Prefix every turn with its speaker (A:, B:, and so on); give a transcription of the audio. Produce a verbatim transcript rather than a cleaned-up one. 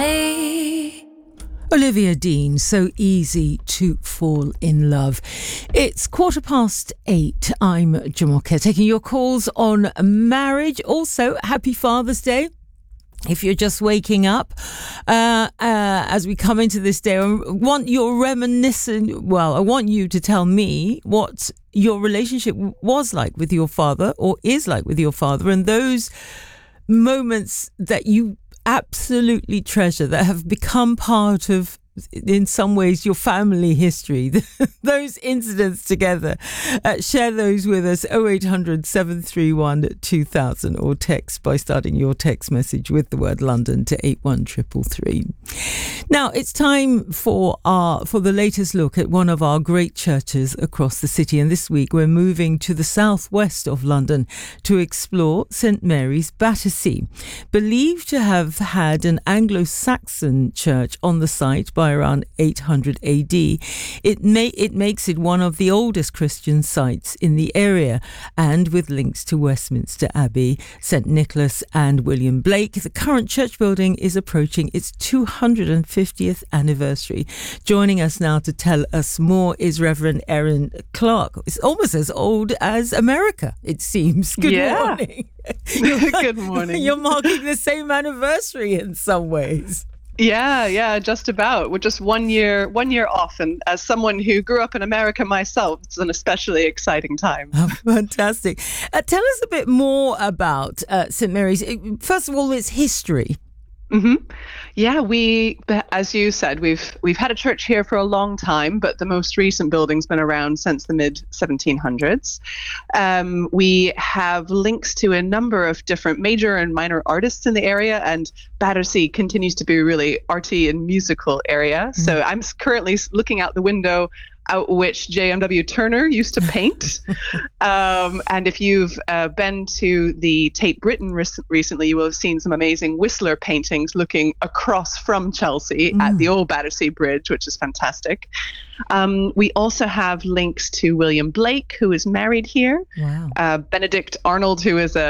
A: me.
B: Olivia Dean, So Easy to Fall in Love. It's quarter past eight. I'm Jumoke, taking your calls on marriage. Also, happy Father's Day. If you're just waking up, uh, uh, as we come into this day, I want your reminiscent, well, I want you to tell me what your relationship was like with your father, or is like with your father, and those moments that you absolutely treasure that have become part of, in some ways, your family history. Those incidents together. Uh, share those with us. oh eight hundred, seven three one, two thousand, or text by starting your text message with the word London to eight one three three three. Now it's time for our for the latest look at one of our great churches across the city, and this week we're moving to the southwest of London to explore Saint Mary's Battersea. Believed to have had an Anglo-Saxon church on the site by around eight hundred A D, it may it makes it one of the oldest Christian sites in the area, and with links to Westminster Abbey, Saint Nicholas and William Blake. The current church building is approaching its two hundred fiftieth anniversary. Joining us now to tell us more is Reverend Erin Clark. It's almost as old as America, it seems. Good
C: yeah.
B: morning.
C: Good morning.
B: You're marking the same anniversary in some ways.
C: Yeah, yeah, just about. We're just one year, one year off, and as someone who grew up in America myself, it's an especially exciting time.
B: Oh, fantastic! Uh, tell us a bit more about uh, Saint Mary's. First of all, its history.
C: Mm-hmm. Yeah, we, as you said, we've we've had a church here for a long time, but the most recent building's been around since the mid seventeen hundreds. Um, we have links to a number of different major and minor artists in the area, and Battersea continues to be a really arty and musical area. Mm-hmm. So I'm currently looking out the window out which J M W Turner used to paint. um, and if you've uh, been to the Tate Britain re- recently, you will have seen some amazing Whistler paintings looking across from Chelsea mm. at the old Battersea Bridge, which is fantastic. Um, we also have links to William Blake, who is married here.
B: Wow.
C: Uh, Benedict Arnold, who is a